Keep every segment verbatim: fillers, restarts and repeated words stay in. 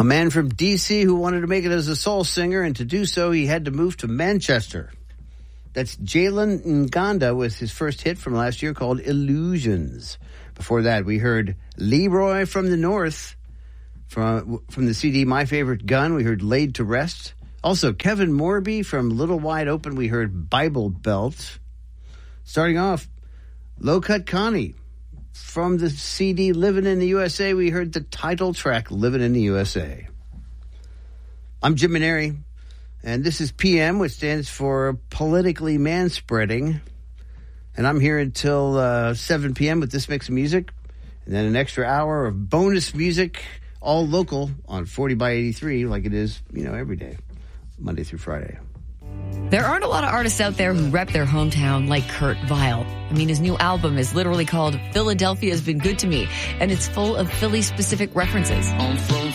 A man from D C who wanted to make it as a soul singer, and to do so, he had to move to Manchester. That's Jalen Nganda with his first hit from last year called Illusions. Before that, we heard Leroy from the North from, from the C D My Favorite Gun. We heard Laid to Rest. Also, Kevin Morby from Little Wide Open. We heard Bible Belt. Starting off, Low Cut Connie. From the C D Living in the U S A, we heard the title track, Living in the U S A. I'm Jim Maneri, and this is P M, which stands for Politically Manspreading. And I'm here until uh, seven p.m. with this mix of music, and then an extra hour of bonus music, all local on forty by eighty-three, like it is, you know, every day, Monday through Friday. There aren't a lot of artists out there who rep their hometown like Kurt Vile. I mean, his new album is literally called Philadelphia's Been Good to Me, and it's full of Philly-specific references. I'm from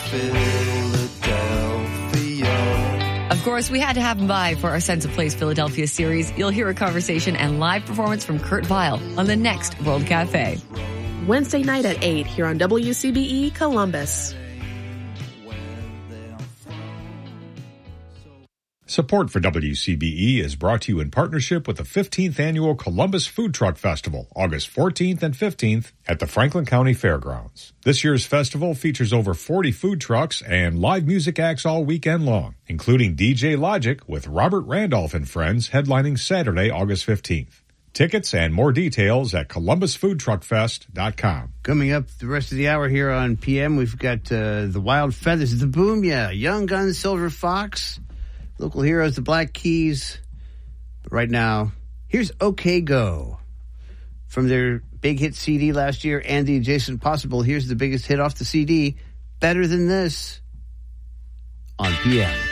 Philadelphia. Of course, we had to have him by for our Sense of Place Philadelphia series. You'll hear a conversation and live performance from Kurt Vile on the next World Cafe. Wednesday night at eight here on W C B E Columbus. Support for W C B E is brought to you in partnership with the fifteenth Annual Columbus Food Truck Festival, August fourteenth and fifteenth at the Franklin County Fairgrounds. This year's festival features over forty food trucks and live music acts all weekend long, including D J Logic with Robert Randolph and Friends headlining Saturday, August fifteenth. Tickets and more details at columbus food truck fest dot com. Coming up the rest of the hour here on P M, we've got uh, the Wild Feathers, the Boom Yeah, Young Guns, Silver Fox, Local Heroes, the Black Keys. But right now, here's OK Go. From their big hit C D last year, And the Adjacent Possible, here's the biggest hit off the C D, Better Than This, on P M.